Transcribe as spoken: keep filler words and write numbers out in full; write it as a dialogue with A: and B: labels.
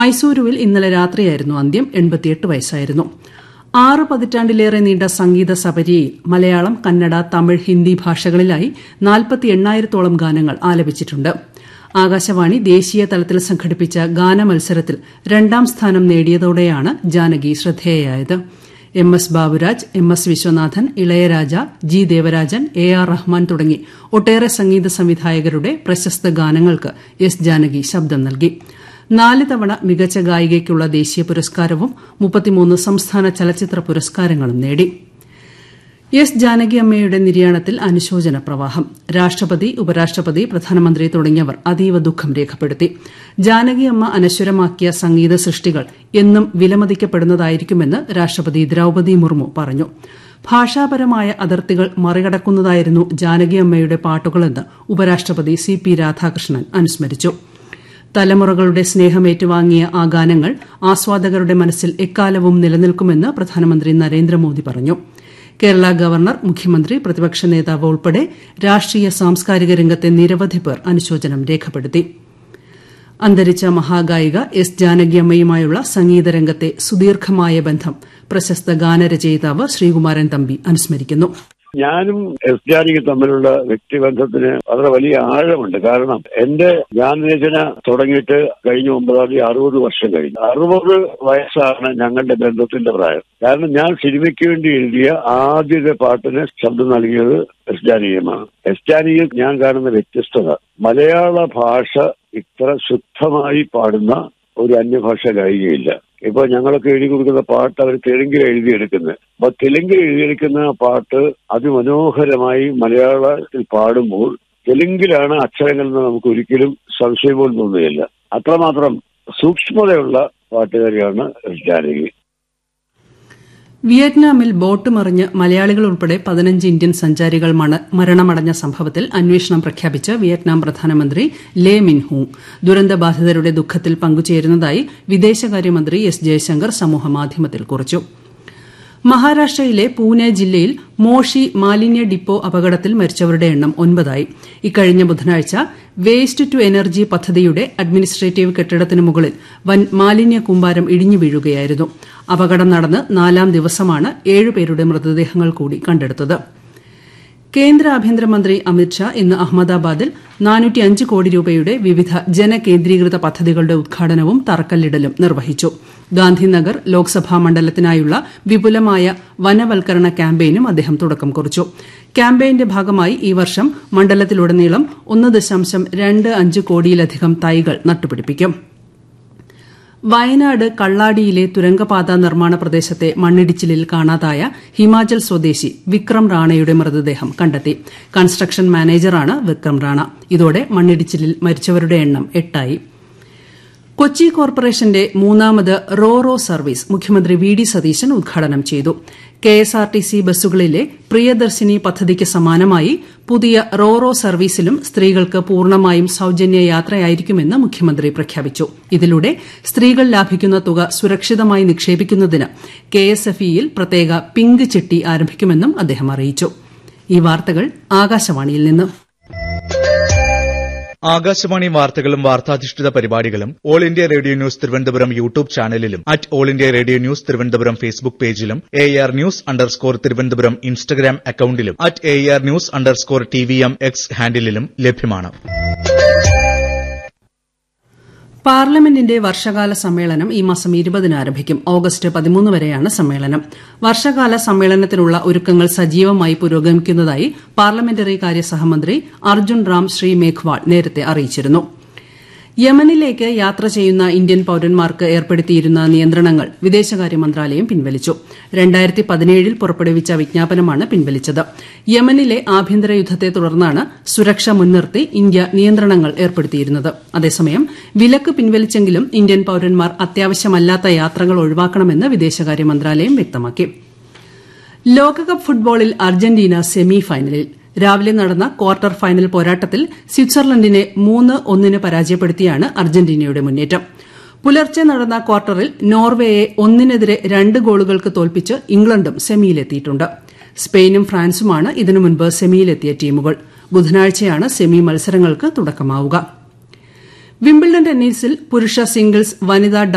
A: മൈസൂരുവിൽ ഇന്നലെ രാത്രിയായിരുന്നു അന്ത്യം. എൺപത്തിയെട്ട് വയസ്സായിരുന്നു. ആറ് പതിറ്റാണ്ടിലേറെ നീണ്ട സംഗീത സപര്യയിൽ മലയാളം, കന്നഡ, തമിഴ്, ഹിന്ദി ഭാഷകളിലായി നാൽപ്പത്തി എണ്ണായിരത്തോളം ഗാനങ്ങൾ ആലപിച്ചിട്ടുണ്ട്. ആകാശവാണി ദേശീയ തലത്തിൽ സംഘടിപ്പിച്ച ഗാനമത്സരത്തിൽ രണ്ടാം സ്ഥാനം നേടിയതോടെയാണ് Janaki ശ്രദ്ധേയയായത്. M S Baburaj, M S Viswanathan, Ilaiyaraaja, G Devarajan, A R Rahman തുടങ്ങി ഒട്ടേറെ സംഗീത സംവിധായകരുടെ പ്രശസ്ത ഗാനങ്ങൾക്ക് എസ് ജാനകി ശബ്ദം നൽകി. നാല് തവണ മികച്ച ഗായികയ്ക്കുള്ള ദേശീയ പുരസ്കാരവും മുപ്പത്തിമൂന്ന് സംസ്ഥാന ചലച്ചിത്ര പുരസ്കാരങ്ങളും നേടി. എസ് ജാനകിയമ്മയുടെ നിര്യാണത്തിൽ അനുശോചന പ്രവാഹം. രാഷ്ട്രപതി, ഉപരാഷ്ട്രപതി, പ്രധാനമന്ത്രി തുടങ്ങിയവർ അതീവ ദുഃഖം രേഖപ്പെടുത്തി. ജാനകിയമ്മ അനശ്വരമാക്കിയ സംഗീത സൃഷ്ടികൾ എന്നും വിലമതിക്കപ്പെടുന്നതായിരിക്കുമെന്ന് രാഷ്ട്രപതി ദ്രൌപദി മുർമു പറഞ്ഞു. ഭാഷാപരമായ അതിർത്തികൾ മറികടക്കുന്നതായിരുന്നു ജാനകിയമ്മയുടെ പാട്ടുകളെന്ന് ഉപരാഷ്ട്രപതി സി പി രാധാകൃഷ്ണൻ അനുസ്മരിച്ചു. തലമുറകളുടെ സ്നേഹമേറ്റുവാങ്ങിയ ആ ഗാനങ്ങൾ ആസ്വാദകരുടെ മനസ്സിൽ എക്കാലവും നിലനിൽക്കുമെന്ന് പ്രധാനമന്ത്രി നരേന്ദ്രമോദി പറഞ്ഞു. കേരള ഗവർണർ, മുഖ്യമന്ത്രി, പ്രതിപക്ഷ നേതാവ് ഉൾപ്പെടെ രാഷ്ട്രീയ സാംസ്കാരിക രംഗത്തെ നിരവധി പേർ അനുശോചനം രേഖപ്പെടുത്തി. അന്തരിച്ച മഹാഗായിക എസ് ജാനകിയമ്മയുമായുള്ള സംഗീതരംഗത്തെ സുദീർഘമായ ബന്ധം പ്രശസ്ത ഗാനരചയിതാവ് ശ്രീകുമാരൻ തമ്പി അനുസ്മരിക്കുന്നു.
B: ഞാനും എസ് ജാനകി തമ്മിലുള്ള വ്യക്തിബന്ധത്തിന് വളരെ വലിയ ആഴമുണ്ട്. കാരണം എന്റെ ഗാനരചന തുടങ്ങിയിട്ട് കഴിഞ്ഞ ഒമ്പതാം തീയതി അറുപത് വർഷം കഴിഞ്ഞു. അറുപത് വയസ്സാണ് ഞങ്ങളുടെ ബന്ധത്തിന്റെ പ്രായം. കാരണം ഞാൻ സിനിമയ്ക്ക് വേണ്ടി എഴുതിയ ആദ്യത്തെ പാട്ടിന് ശബ്ദം നൽകിയത് എസ് ജാനകിയമാണ്. എസ് ജാനകി ഞാൻ കാണുന്ന വ്യത്യസ്തത, മലയാള ഭാഷ ഇത്ര ശുദ്ധമായി പാടുന്ന ഒരു അന്യഭാഷ ഗായികയില്ല. ഇപ്പൊ ഞങ്ങളൊക്കെ എഴുതി കൊടുക്കുന്ന പാട്ട് അവർ തെലുങ്കിൽ എഴുതിയെടുക്കുന്നത്. അപ്പൊ തെലുങ്കിൽ എഴുതിയെടുക്കുന്ന പാട്ട് അതിമനോഹരമായി മലയാളത്തിൽ പാടുമ്പോൾ തെലുങ്കിലാണ് അക്ഷരങ്ങളെന്ന് നമുക്ക് ഒരിക്കലും സംശയം പോലും തോന്നുകയില്ല. അത്രമാത്രം സൂക്ഷ്മതയുള്ള പാട്ടുകാരിയാണ് ജാനകി.
A: വിയറ്റ്നാമിൽ ബോട്ട് മറിഞ്ഞ് മലയാളികൾ ഉൾപ്പെടെ പതിനഞ്ച് ഇന്ത്യൻ സഞ്ചാരികൾ മരണമടഞ്ഞ സംഭവത്തിൽ അന്വേഷണം പ്രഖ്യാപിച്ച് വിയറ്റ്നാം പ്രധാനമന്ത്രി ലേ മിൻ ഹൂങ്. ദുരന്തബാധിതരുടെ ദുഃഖത്തിൽ പങ്കുചേരുന്നതായി വിദേശകാര്യമന്ത്രി എസ് ജയശങ്കർ സമൂഹമാധ്യമത്തിൽ കുറിച്ചു. മഹാരാഷ്ട്രയിലെ പൂനെ ജില്ലയിൽ മോഷി മാലിന്യ ഡിപ്പോ അപകടത്തിൽ മരിച്ചവരുടെ എണ്ണം ഒൻപതായി. ഇക്കഴിഞ്ഞ ബുധനാഴ്ച വേസ്റ്റ് ടു എനർജി പദ്ധതിയുടെ അഡ്മിനിസ്ട്രേറ്റീവ് കെട്ടിടത്തിന് മുകളിൽ വൻ മാലിന്യ കൂമ്പാരം ഇടിഞ്ഞു വീഴുകയായിരുന്നു. അപകടം നടന്ന് നാലാം ദിവസമാണ് ഏഴുപേരുടെ മൃതദേഹങ്ങൾ കൂടി കണ്ടെടുത്തത്. കേന്ദ്ര ആഭ്യന്തരമന്ത്രി അമിത്ഷാ ഇന്ന് അഹമ്മദാബാദിൽ നാനൂറ്റിയഞ്ച് കോടി രൂപയുടെ വിവിധ ജനകേന്ദ്രീകൃത പദ്ധതികളുടെ ഉദ്ഘാടനവും തറക്കല്ലിടലും നിർവഹിച്ചു. ഗാന്ധിനഗർ ലോക്സഭാ മണ്ഡലത്തിനായുള്ള വിപുലമായ വനവൽക്കരണ ക്യാമ്പയിനും അദ്ദേഹം തുടക്കം കുറിച്ചു. ക്യാമ്പയിന്റെ ഭാഗമായി ഈ വർഷം മണ്ഡലത്തിലുടനീളം ഒന്ന് ദശാംശം രണ്ട് അഞ്ച് കോടിയിലധികം തൈകൾ നട്ടുപിടിപ്പിക്കും. വയനാട് കള്ളാടിയിലെ തുരങ്കപാത നിർമ്മാണ പ്രദേശത്തെ മണ്ണിടിച്ചിലിൽ കാണാതായ ഹിമാചൽ സ്വദേശി വിക്രം റാണയുടെ മൃതദേഹം കണ്ടെത്തി. കൺസ്ട്രക്ഷൻ മാനേജറാണ് വിക്രം റാണ. ഇതോടെ മണ്ണിടിച്ചിലിൽ മരിച്ചവരുടെ എണ്ണം എട്ടായി. കൊച്ചി കോർപ്പറേഷന്റെ മൂന്നാമത് റോ റോ സർവീസ് മുഖ്യമന്ത്രി വി ഡി സതീശൻ ഉദ്ഘാടനം ചെയ്തു. K S R T C ബസ്സുകളിലെ Priyadarshini പദ്ധതിക്ക് സമാനമായി പുതിയ റോ റോ സർവീസിലും സ്ത്രീകൾക്ക് പൂർണ്ണമായും സൌജന്യ യാത്രയായിരിക്കുമെന്ന് മുഖ്യമന്ത്രി പ്രഖ്യാപിച്ചു. ഇതിലൂടെ സ്ത്രീകൾ ലാഭിക്കുന്ന തുക സുരക്ഷിതമായി നിക്ഷേപിക്കുന്നതിന് കെ എസ് എഫ് ഇയിൽ പ്രത്യേക പിങ്ക് ചിട്ടി ആരംഭിക്കുമെന്നും അദ്ദേഹം അറിയിച്ചു. ഈ വാർത്തകൾ ആകാശവാണിയിൽ നിന്ന്.
C: ആകാശവാണി വാർത്തകളും വാർത്താധിഷ്ഠിത പരിപാടികളും all India radio news Thiruvananthapuram YouTube ചാനലിലും at all India radio news Thiruvananthapuram Facebook പേജിലും A R news underscore Thiruvananthapuram Instagram അക്കൌണ്ടിലും at A R news underscore T V M X ഹാൻഡിലും ലഭ്യമാണ്.
A: പാർലമെന്റിന്റെ വർഷകാല സമ്മേളനം ഈ മാസം ഇരുപതിന് ആരംഭിക്കും. ഓഗസ്റ്റ് പതിമൂന്ന് വരെയാണ് സമ്മേളനം. വർഷകാല സമ്മേളനത്തിനുള്ള ഒരുക്കങ്ങൾ സജീവമായി പുരോഗമിക്കുന്നതായി പാർലമെന്ററി കാര്യ സഹമന്ത്രി അർജുൻ റാം ശ്രീ മേഘ്വാൾ നേരത്തെ അറിയിച്ചിരുന്നു. യമനിലേക്ക് യാത്ര ചെയ്യുന്ന ഇന്ത്യൻ പൌരന്മാർക്ക് ഏർപ്പെടുത്തിയിരുന്ന നിയന്ത്രണങ്ങൾ വിദേശകാര്യ മന്ത്രാലയം പിൻവലിച്ചു. രണ്ടായിരത്തി പതിനേഴിൽ പുറപ്പെടുവിച്ച വിജ്ഞാപനമാണ് പിൻവലിച്ചത്. യമനിലെ ആഭ്യന്തര യുദ്ധത്തെ തുടർന്നാണ് സുരക്ഷ മുൻനിർത്തി ഇന്ത്യ നിയന്ത്രണങ്ങൾ ഏർപ്പെടുത്തിയിരുന്നത്. അതേസമയം വിലക്ക് പിൻവലിച്ചെങ്കിലും ഇന്ത്യൻ പൌരന്മാർ അത്യാവശ്യമല്ലാത്ത യാത്രകൾ ഒഴിവാക്കണമെന്ന് വിദേശകാര്യ മന്ത്രാലയം വ്യക്തമാക്കി. ലോകകപ്പ് ഫുട്ബോളിൽ അർജന്റീന സെമി ഫൈനലിൽ. രാവിലെ നടന്ന ക്വാർട്ടർ ഫൈനൽ പോരാട്ടത്തിൽ സ്വിറ്റ്സർലൻഡിനെ മൂന്ന് ഒന്നിന് പരാജയപ്പെടുത്തിയാണ് അർജന്റീനയുടെ മുന്നേറ്റം. പുലർച്ചെ നടന്ന ക്വാർട്ടറിൽ നോർവേയെ ഒന്നിനെതിരെ രണ്ട് ഗോളുകൾക്ക് തോൽപ്പിച്ച് ഇംഗ്ലണ്ടും സെമിയിലെത്തിയിട്ടുണ്ട്. സ്പെയിനും ഫ്രാൻസുമാണ് ഇതിനു മുൻപ് സെമിയിലെത്തിയ ടീമുകൾ. ബുധനാഴ്ചയാണ് സെമി മത്സരങ്ങൾക്ക് തുടക്കമാവുക. വിംബിൾഡൺ ടെന്നീസിൽ പുരുഷ സിംഗിൾസ്, വനിതാ